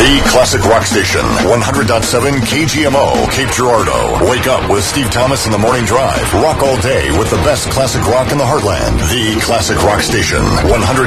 The Classic Rock Station, 100.7 KGMO, Cape Girardeau. Wake up with Steve Thomas in the Morning Drive. Rock all day with the best classic rock in the heartland. The Classic Rock Station, 100.